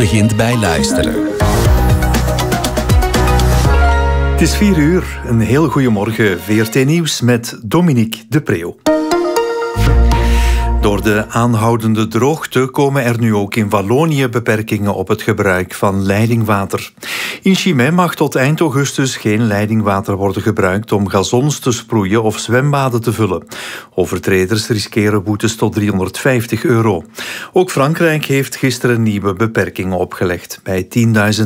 begint bij luisteren. Het is 4:00. Een heel goede morgen. VRT Nieuws met Dominique de Preeuw. Door de aanhoudende droogte komen er nu ook in Wallonië beperkingen op het gebruik van leidingwater. In Chimay mag tot eind augustus geen leidingwater worden gebruikt om gazons te sproeien of zwembaden te vullen. Overtreders riskeren boetes tot €350. Ook Frankrijk heeft gisteren nieuwe beperkingen opgelegd. Bij 10.000